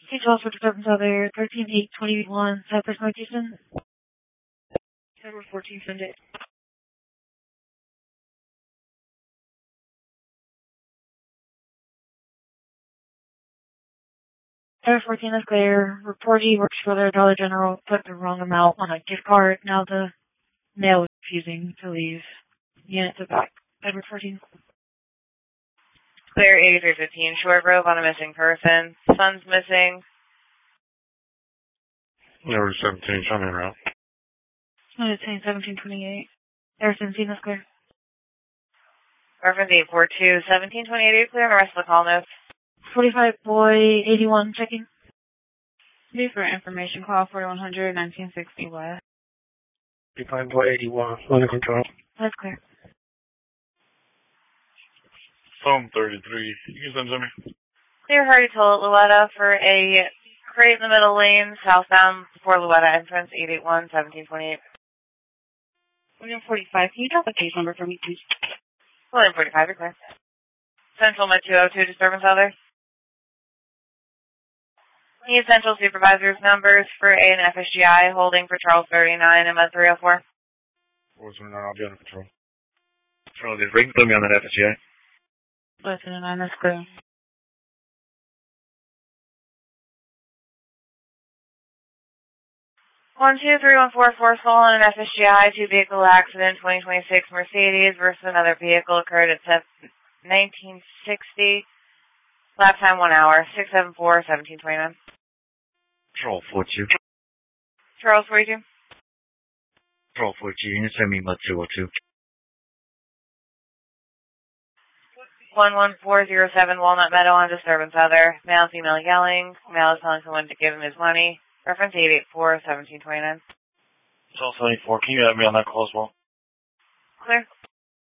C12 for disturbance other 13-8-21, Cypress North Houston. Edward 14 Sunday. Edward 14 is clear. Reportee works for the Dollar General, put the wrong amount on a gift card. Now the mail is refusing to leave. Units are back. Edward 14. Clear 8315, Shore Grove on a missing person. Son's missing. Edward 17, Sunday route. Unit 1728. Edward 17 is clear. Reference 842, 1728, clear on the rest of the call notes. 45 boy 81 checking. Due for information, call 4100 1960 West. 45 boy 81, under control. That's clear. Phone 33, you can send to me. Clear Hardy Toll at Louetta for a crate in the middle lane, southbound before Louetta entrance, 881 1728. William 45, can you drop a case number for me, please? William 45, you're clear. Central Med 202, disturbance other. Need Central Supervisor's numbers for A and FSGI, holding for Charles 39 and Med 304. What's going on? I'll be under control. Charles, just ring, put me on that FSGI. Listen, and that's clear. 123144 stolen an FSGI, two-vehicle accident, 2026 Mercedes versus another vehicle occurred at 1960. Lap time 1 hour, 674 1729. Control 42. Charles 42. Control 42, you can send me Med 202. 11407 Walnut Meadow on disturbance other. Male, female yelling. Male is telling someone to give him his money. Reference 884 1729. Control 74, can you add me on that call as well? Clear.